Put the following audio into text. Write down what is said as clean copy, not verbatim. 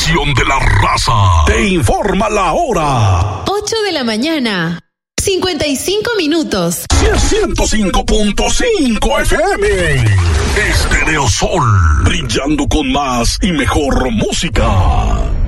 estación de la raza. Te informa la hora. 8 de la mañana. 55 minutos. 105.5 FM. Stereo Sol. Brillando con más y mejor música.